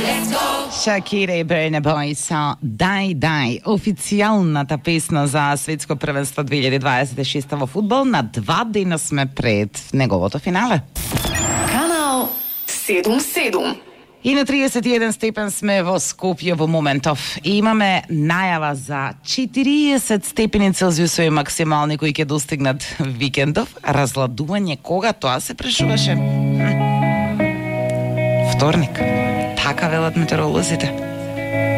Шакира и Burna Boy со Дай Дай, официјалната песна за светско првенство 2026 во фудбал. На 2 дена сме пред неговото финале. Канал 77. И на 31 степен сме во Скопје во моментов. И имаме најава за 40 степени Целзиусови максимални кои ќе достигнат викендов. Разладување кога тоа се прашуваше? Вторник. Така велат метеоролозите.